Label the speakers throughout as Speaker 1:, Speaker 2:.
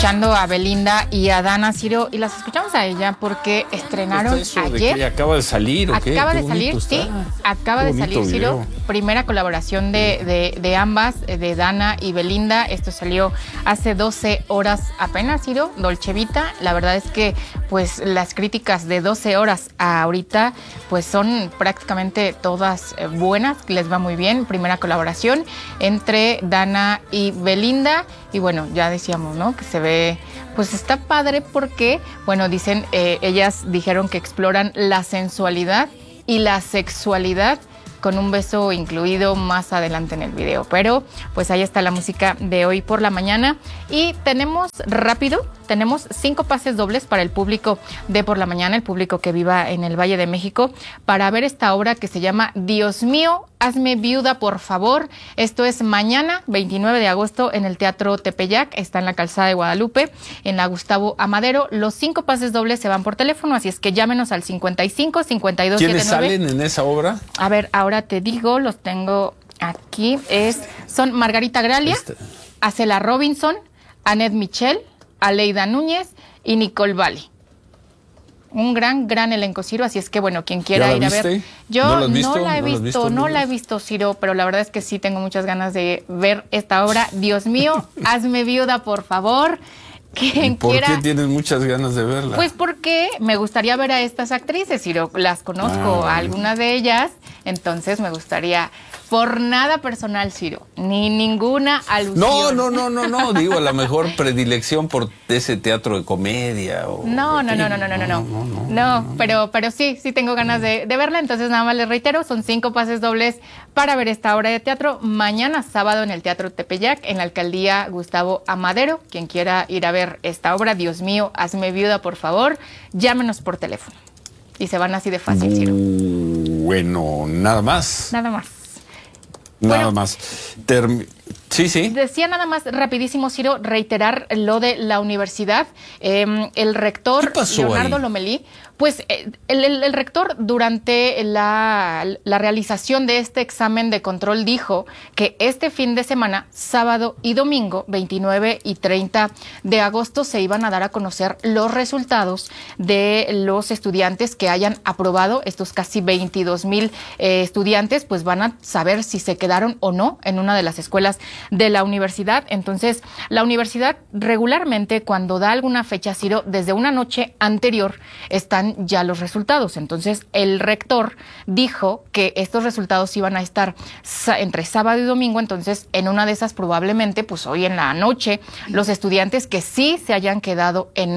Speaker 1: escuchando a Belinda y a Dana, Ciro, y las escuchamos a ella porque estrenaron ayer.
Speaker 2: ¿De acaba de salir o qué?
Speaker 1: Acaba de salir, sí, acaba de salir, Ciro. Primera colaboración de ambas, de Dana y Belinda. Esto salió hace 12 horas apenas, Ciro, Dolce Vita. La verdad es que, pues, las críticas de 12 horas a ahorita, pues, son prácticamente todas buenas, les va muy bien. Primera colaboración entre Dana y Belinda. Y bueno, ya decíamos, ¿no? Que se ve, pues está padre porque, bueno, dicen, ellas dijeron que exploran la sensualidad y la sexualidad con un beso incluido más adelante en el video. Pero pues ahí está la música de hoy por la mañana. Y tenemos 5 pases dobles para el público de por la mañana, el público que viva en el Valle de México, para ver esta obra que se llama Dios mío, hazme viuda, por favor. Esto es mañana, 29 de agosto, en el Teatro Tepeyac. Está en la Calzada de Guadalupe, en la Gustavo Amadero. Los 5 pases dobles se van por teléfono, así es que llámenos al 55 52
Speaker 2: ¿Quiénes
Speaker 1: 79.
Speaker 2: salen en esa obra?
Speaker 1: A ver, ahora te digo, los tengo aquí. Son Margarita Gralia, Acela Robinson, Annette Michel, Aleida Núñez y Nicole Valle. Un gran elenco, Ciro, así es que, bueno, quien quiera ir a ver. Yo no la he visto, Ciro, pero la verdad es que sí tengo muchas ganas de ver esta obra. Dios mío, hazme viuda, por favor.
Speaker 2: ¿Por qué tienes muchas ganas de verla?
Speaker 1: Pues porque me gustaría ver a estas actrices, Ciro, las conozco, a algunas de ellas, entonces me gustaría, por nada personal, Ciro, ni ninguna alusión.
Speaker 2: No, digo, a la mejor predilección por ese teatro de comedia.
Speaker 1: No, pero sí tengo ganas de verla, entonces nada más les reitero, son 5 pases dobles para ver esta obra de teatro, mañana sábado en el Teatro Tepeyac, en la Alcaldía Gustavo Amadero. Quien quiera ir a ver esta obra, Dios mío, hazme viuda, por favor, llámenos por teléfono. Y se van así de fácil, Ciro.
Speaker 2: Bueno, nada más.
Speaker 1: Nada
Speaker 2: Bueno,
Speaker 1: más.
Speaker 2: Sí.
Speaker 1: Decía nada más rapidísimo, Ciro, reiterar lo de la universidad. El rector Leonardo Lomelí, pues el rector durante la realización de este examen de control dijo que este fin de semana, sábado y domingo, 29 y 30 de agosto, se iban a dar a conocer los resultados de los estudiantes que hayan aprobado. Estos casi 22,000 estudiantes, pues van a saber si se quedaron o no en una de las escuelas de la universidad. Entonces, la universidad regularmente, cuando da alguna fecha, Ciro, desde una noche anterior están ya los resultados. Entonces, el rector dijo que estos resultados iban a estar entre sábado y domingo. Entonces, en una de esas, probablemente, pues hoy en la noche, los estudiantes que sí se hayan quedado en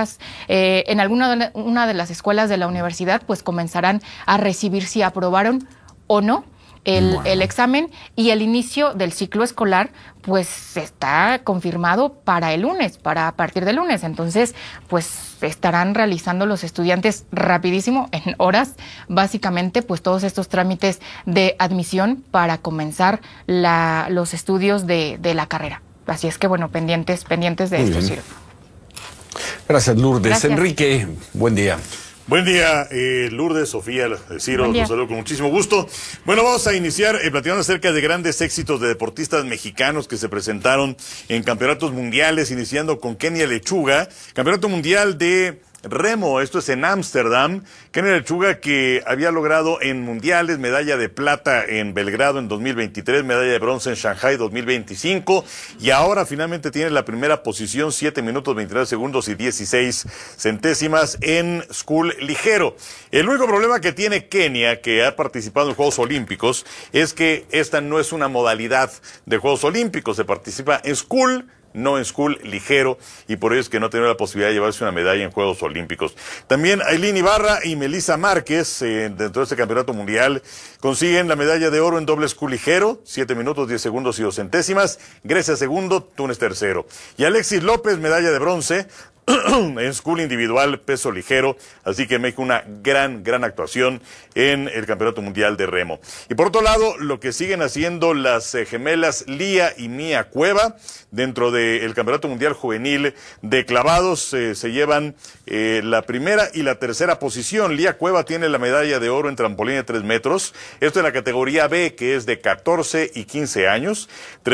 Speaker 1: en una de las escuelas de la universidad, pues comenzarán a recibir si aprobaron o no el examen, y el inicio del ciclo escolar pues está confirmado para el lunes, para a partir del lunes. Entonces pues estarán realizando los estudiantes rapidísimo, en horas, básicamente, pues todos estos trámites de admisión para comenzar los estudios de la carrera. Así es que bueno, pendientes de esto, Ciro.
Speaker 2: Gracias, Lourdes.
Speaker 1: Gracias.
Speaker 2: Enrique, buen día.
Speaker 3: Buen día, Lourdes, Sofía, Ciro, los saludo con muchísimo gusto. Bueno, vamos a iniciar platicando acerca de grandes éxitos de deportistas mexicanos que se presentaron en campeonatos mundiales, iniciando con Kenia Lechuga, campeonato mundial de remo, esto es en Ámsterdam. Kenia Lechuga, que había logrado en mundiales medalla de plata en Belgrado en 2023, medalla de bronce en Shanghai 2025, y ahora finalmente tiene la primera posición, 7 minutos 29 segundos y 16 centésimas en School ligero. El único problema que tiene Kenia, que ha participado en Juegos Olímpicos, es que esta no es una modalidad de Juegos Olímpicos, se participa en School, no en School ligero, y por ello es que no tiene la posibilidad de llevarse una medalla en Juegos Olímpicos. También Ailín Ibarra y Melissa Márquez, dentro de este campeonato mundial, consiguen la medalla de oro en doble School ligero, 7 minutos 10 segundos y 2 centésimas, Grecia segundo, Túnez tercero. Y Alexis López, medalla de bronce, en school individual, peso ligero, así que México una gran actuación en el Campeonato Mundial de Remo. Y por otro lado, lo que siguen haciendo las gemelas Lía y Mía Cueva dentro del Campeonato Mundial Juvenil de clavados, se llevan la primera y la tercera posición. Lía Cueva tiene la medalla de oro en trampolín de 3 metros, esto en la categoría B, que es de 14 y 15 años,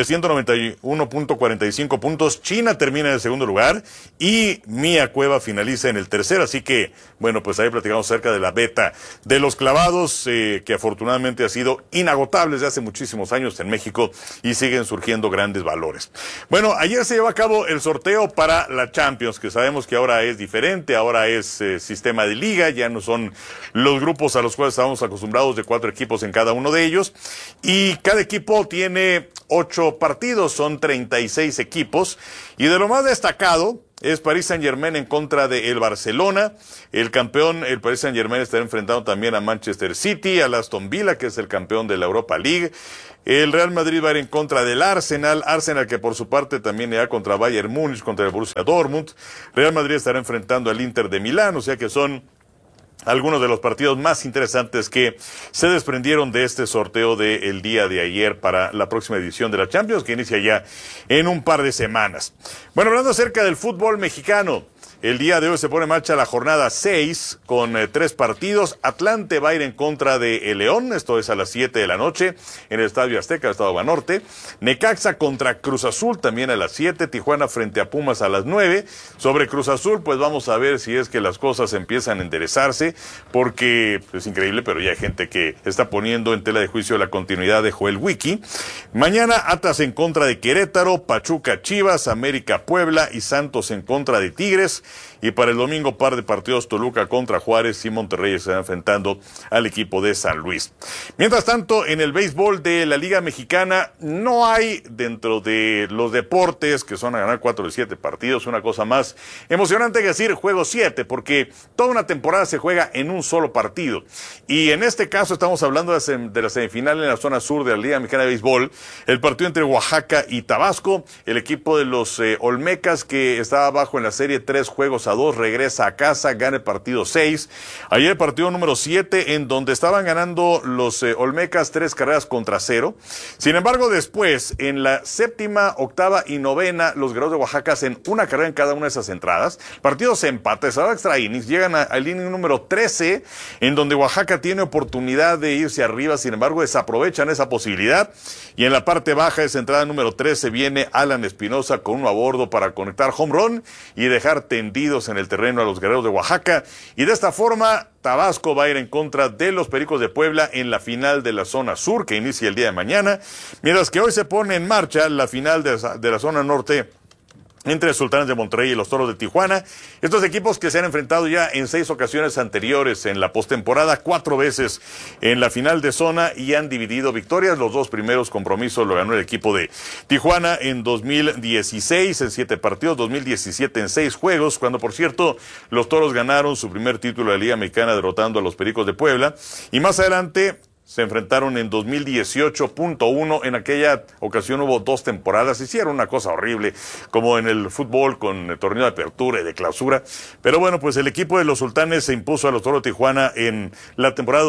Speaker 3: 391.45 puntos. China termina en el segundo lugar y Mía Cueva finaliza en el tercero, así que, bueno, pues ahí platicamos acerca de la beta de los clavados, que afortunadamente ha sido inagotable desde hace muchísimos años en México y siguen surgiendo grandes valores. Bueno, ayer se llevó a cabo el sorteo para la Champions, que sabemos que ahora es diferente, ahora es sistema de liga, ya no son los grupos a los cuales estábamos acostumbrados de 4 equipos en cada uno de ellos, y cada equipo tiene 8 partidos, son 36 equipos, y de lo más destacado es Paris Saint-Germain en contra de el Barcelona. El campeón, el Paris Saint-Germain, estará enfrentando también a Manchester City, al Aston Villa, que es el campeón de la Europa League. El Real Madrid va a ir en contra del Arsenal que por su parte también irá contra Bayern Múnich, contra el Borussia Dortmund. Real Madrid estará enfrentando al Inter de Milán, o sea que son algunos de los partidos más interesantes que se desprendieron de este sorteo del día de ayer para la próxima edición de la Champions, que inicia ya en un par de semanas. Bueno, hablando acerca del fútbol mexicano, el día de hoy se pone en marcha la jornada 6 con 3 partidos. Atlante va a ir en contra de el León, esto es a las 7 de la noche en el Estadio Azteca, el Estado de Banorte. Necaxa contra Cruz Azul también a las 7, Tijuana frente a Pumas a las 9. Sobre Cruz Azul, pues vamos a ver si es que las cosas empiezan a enderezarse, porque es increíble, pero ya hay gente que está poniendo en tela de juicio la continuidad de Joel Wiki. Mañana Atlas en contra de Querétaro, Pachuca Chivas, América Puebla y Santos en contra de Tigres. Y para el domingo, par de partidos, Toluca contra Juárez y Monterrey se están enfrentando al equipo de San Luis. Mientras tanto, en el béisbol de la Liga Mexicana, no hay dentro de los deportes que son a ganar 4 de 7 partidos, una cosa más emocionante que decir juego 7, porque toda una temporada se juega en un solo partido. Y en este caso estamos hablando de la semifinal en la zona sur de la Liga Mexicana de Béisbol, el partido entre Oaxaca y Tabasco. El equipo de los Olmecas, que estaba abajo en la serie 3-2, regresa a casa, gana el partido 6. Ayer el partido número 7, en donde estaban ganando los Olmecas 3-0. Sin embargo, después, en la séptima, octava y novena, los Guerreros de Oaxaca hacen una carrera en cada una de esas entradas. El partido se empata, se va a extra innings, llegan al inning número 13, en donde Oaxaca tiene oportunidad de irse arriba, sin embargo, desaprovechan esa posibilidad. Y en la parte baja de esa entrada número 13 viene Alan Espinosa con uno a bordo para conectar home run y dejar tendidos en el terreno a los Guerreros de Oaxaca, y de esta forma Tabasco va a ir en contra de los Pericos de Puebla en la final de la zona sur, que inicia el día de mañana, mientras que hoy se pone en marcha la final de la zona norte entre Sultanes de Monterrey y los Toros de Tijuana. Estos equipos que se han enfrentado ya en 6 ocasiones anteriores en la postemporada, 4 veces en la final de zona, y han dividido victorias. Los 2 primeros compromisos lo ganó el equipo de Tijuana en 2016 en 7 partidos, 2017 en 6 juegos, cuando por cierto los Toros ganaron su primer título de la Liga Mexicana derrotando a los Pericos de Puebla, y más adelante se enfrentaron en 2018.1, en aquella ocasión hubo 2 temporadas, hicieron una cosa horrible, como en el fútbol con el torneo de apertura y de clausura, pero bueno, pues el equipo de los Sultanes se impuso a los Toros de Tijuana en la temporada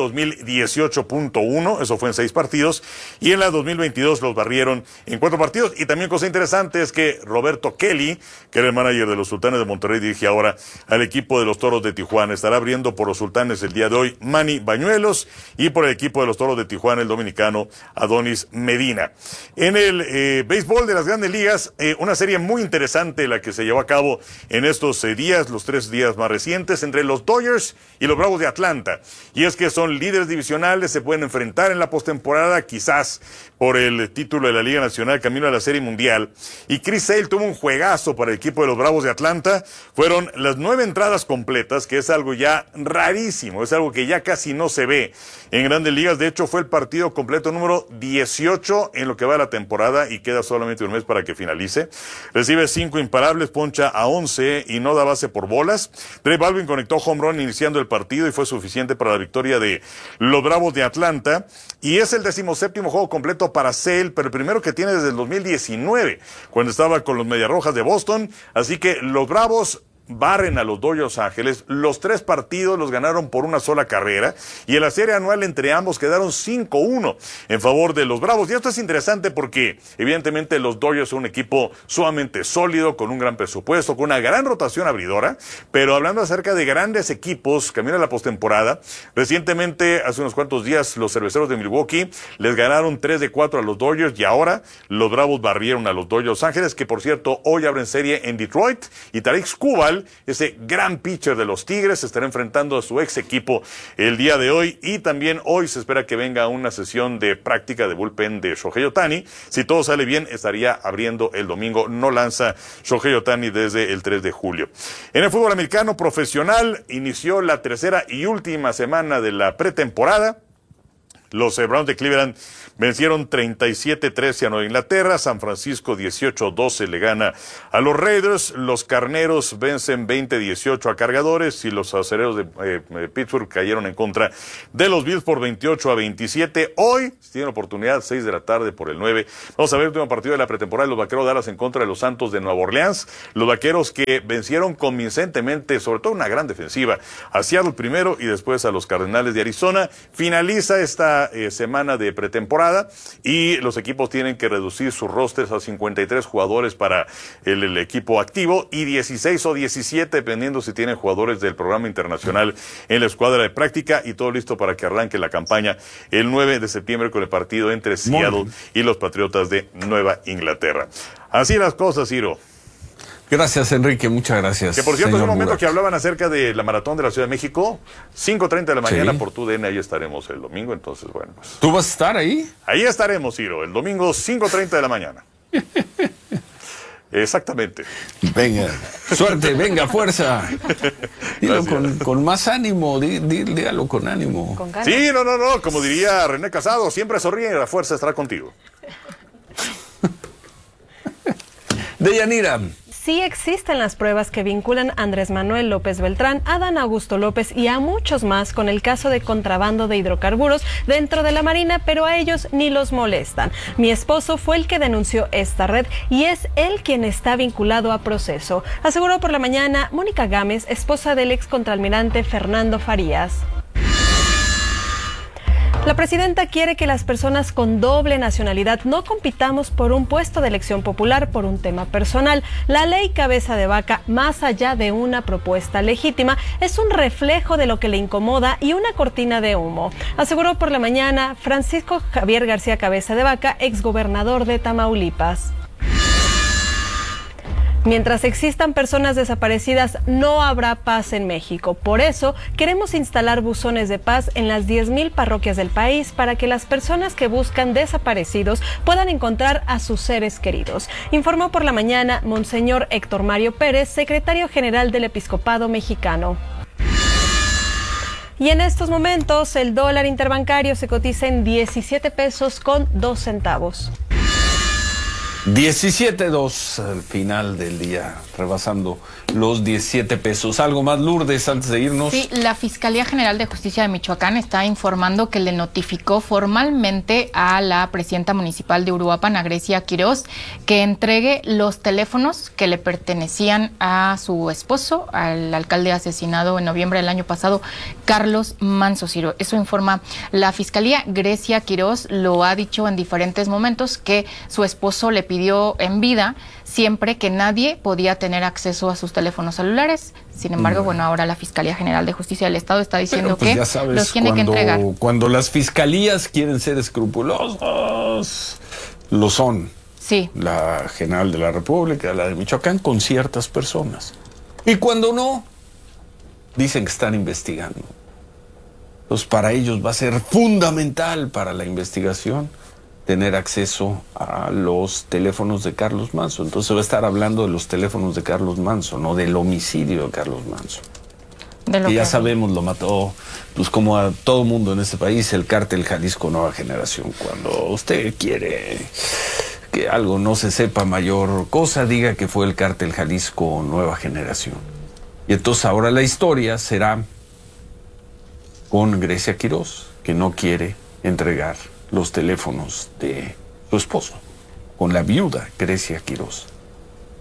Speaker 3: 2018.1, eso fue en 6 partidos, y en la 2022 los barrieron en 4 partidos, y también cosa interesante es que Roberto Kelly, que era el manager de los Sultanes de Monterrey, dirige ahora al equipo de los Toros de Tijuana. Estará abriendo por los Sultanes el día de hoy Manny Bañuelos, y por el equipo de los Toros de Tijuana el dominicano Adonis Medina. En el béisbol de las Grandes Ligas, una serie muy interesante la que se llevó a cabo en estos días, los 3 días más recientes, entre los Dodgers y los Bravos de Atlanta. Y es que son líderes divisionales, se pueden enfrentar en la postemporada, quizás por el título de la Liga Nacional, camino a la Serie Mundial. Y Chris Sale tuvo un juegazo para el equipo de los Bravos de Atlanta. Fueron las 9 entradas completas, que es algo ya rarísimo, es algo que ya casi no se ve en Grandes Ligas. De hecho, fue el partido completo número 18 en lo que va de la temporada y queda solamente un mes para que finalice. Recibe 5 imparables, poncha a 11 y no da base por bolas. Dre Baldwin conectó home run iniciando el partido y fue suficiente para la victoria de los Bravos de Atlanta. Y es el 17º juego completo para Sale, pero el primero que tiene desde el 2019, cuando estaba con los Mediarrojas de Boston. Así que los Bravos barren a los Dodgers Ángeles. Los 3 partidos los ganaron por una sola carrera y en la serie anual entre ambos quedaron 5-1 en favor de los Bravos. Y esto es interesante porque evidentemente los Dodgers son un equipo sumamente sólido, con un gran presupuesto, con una gran rotación abridora, pero hablando acerca de grandes equipos camino a la postemporada, recientemente, hace unos cuantos días, los Cerveceros de Milwaukee les ganaron 3-4 a los Dodgers y ahora los Bravos barrieron a los Dodgers Ángeles, que por cierto hoy abren serie en Detroit, y Tarik Skubal, ese gran pitcher de los Tigres, estará enfrentando a su ex equipo el día de hoy, y también hoy se espera que venga una sesión de práctica de bullpen de Shohei Ohtani. Si todo sale bien, estaría abriendo el domingo. No lanza Shohei Ohtani desde el 3 de julio. En el fútbol americano profesional, inició la tercera y última semana de la pretemporada. Los Browns de Cleveland vencieron 37-13 a Nueva Inglaterra. San Francisco 18-12 le gana a los Raiders. Los Carneros vencen 20-18 a Cargadores, y los Acereros de Pittsburgh cayeron en contra de los Bills por 28-27. Hoy, si tienen oportunidad, 6 de la tarde por el 9. Vamos a ver el último partido de la pretemporada. Los Vaqueros de Dallas en contra de los Santos de Nueva Orleans. Los Vaqueros que vencieron convincentemente, sobre todo una gran defensiva, a Seattle primero y después a los Cardenales de Arizona. Finaliza esta semana de pretemporada y los equipos tienen que reducir sus rosters a 53 jugadores para el equipo activo y 16 o 17 dependiendo si tienen jugadores del programa internacional en la escuadra de práctica, y todo listo para que arranque la campaña el 9 de septiembre con el partido entre Seattle y los Patriotas de Nueva Inglaterra. Así las cosas, Ciro.
Speaker 2: Gracias, Enrique, muchas gracias.
Speaker 3: Que por cierto, es un momento que hablaban acerca de la maratón de la Ciudad de México, 5:30 de la mañana por TUDN, ahí estaremos el domingo, entonces bueno. Pues,
Speaker 2: ¿tú vas a estar ahí?
Speaker 3: Ahí estaremos, Ciro, el domingo 5:30 de la mañana. Exactamente.
Speaker 2: Venga, suerte, venga, fuerza. Dilo con más ánimo, dígalo con ánimo.
Speaker 1: Con ganas.
Speaker 3: Sí, no, como diría René Casado, siempre sonríe, la fuerza estará contigo.
Speaker 2: Deyanira.
Speaker 4: Sí existen las pruebas que vinculan a Andrés Manuel López Beltrán, a Adán Augusto López y a muchos más con el caso de contrabando de hidrocarburos dentro de la Marina, pero a ellos ni los molestan. Mi esposo fue el que denunció esta red y es él quien está vinculado a proceso, aseguró por la mañana Mónica Gámez, esposa del ex contraalmirante Fernando Farías. La presidenta quiere que las personas con doble nacionalidad no compitamos por un puesto de elección popular por un tema personal. La ley Cabeza de Vaca, más allá de una propuesta legítima, es un reflejo de lo que le incomoda y una cortina de humo, aseguró por la mañana Francisco Javier García Cabeza de Vaca, exgobernador de Tamaulipas. Mientras existan personas desaparecidas, no habrá paz en México. Por eso, queremos instalar buzones de paz en las 10,000 parroquias del país para que las personas que buscan desaparecidos puedan encontrar a sus seres queridos, informó por la mañana Monseñor Héctor Mario Pérez, secretario general del Episcopado Mexicano. Y en estos momentos, el dólar interbancario se cotiza en 17 pesos con 2 centavos.
Speaker 2: 17.2 al final del día, rebasando los 17 pesos. ¿Algo más, Lourdes, antes de irnos?
Speaker 1: Sí, la Fiscalía General de Justicia de Michoacán está informando que le notificó formalmente a la presidenta municipal de Uruapan, a Grecia Quiroz, que entregue los teléfonos que le pertenecían a su esposo, al alcalde asesinado en noviembre del año pasado, Carlos Manso, Ciro. Eso informa la Fiscalía. Grecia Quiroz lo ha dicho en diferentes momentos, que su esposo le pidió en vida siempre que nadie podía tener acceso a sus teléfonos celulares. Sin embargo, bueno, ahora la Fiscalía General de Justicia del Estado está diciendo
Speaker 2: pues
Speaker 1: que
Speaker 2: ya sabes,
Speaker 1: los tiene que entregar.
Speaker 2: Cuando las fiscalías quieren ser escrupulosos, lo son.
Speaker 1: Sí.
Speaker 2: La General de la República, la de Michoacán, con ciertas personas. Y cuando no, dicen que están investigando. Entonces, para ellos va a ser fundamental para la investigación tener acceso a los teléfonos de Carlos Manso. Entonces va a estar hablando de los teléfonos de Carlos Manso, no del homicidio de Carlos Manso. Y ya sabemos, lo mató, pues como a todo mundo en este país, el cártel Jalisco Nueva Generación. Cuando usted quiere que algo no se sepa mayor cosa, diga que fue el cártel Jalisco Nueva Generación. Y entonces ahora la historia será con Grecia Quiroz, que no quiere entregar los teléfonos de su esposo, con la viuda Grecia Quiroz.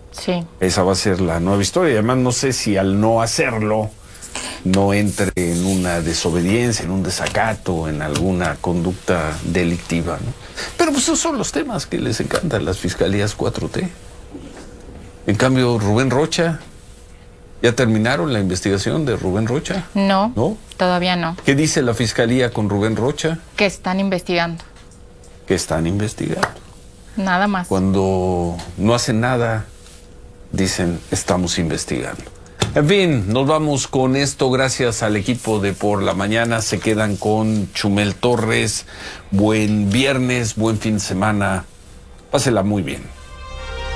Speaker 1: Sí.
Speaker 2: Esa va a ser la nueva historia. Además, no sé si al no hacerlo no entre en una desobediencia, en un desacato, en alguna conducta delictiva, ¿no? Pero pues esos son los temas que les encantan las fiscalías 4T. En cambio, Rubén Rocha, ¿ya terminaron la investigación de Rubén Rocha?
Speaker 1: No,
Speaker 2: ¿No?
Speaker 1: Todavía no.
Speaker 2: ¿Qué dice la fiscalía con Rubén Rocha?
Speaker 1: Que están investigando.
Speaker 2: Que están investigando.
Speaker 1: Nada más.
Speaker 2: Cuando no hacen nada, dicen, estamos investigando. En fin, nos vamos con esto. Gracias al equipo de Por la Mañana. Se quedan con Chumel Torres. Buen viernes, buen fin de semana. Pásela muy bien.